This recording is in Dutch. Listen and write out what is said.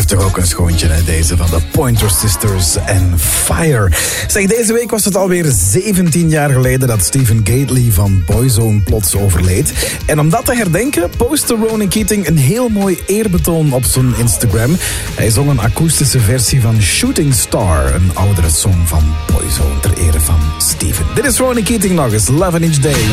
blijft toch ook een schoontje, hè? Deze van de Pointer Sisters en Fire. Zeg, deze week was het alweer 17 jaar geleden dat Stephen Gately van Boyzone plots overleed. En om dat te herdenken postte Ronan Keating een heel mooi eerbetoon op zijn Instagram. Hij zong een akoestische versie van Shooting Star, een oudere song van Boyzone ter ere van Stephen. Dit is Ronan Keating nog eens, Love in Each Day.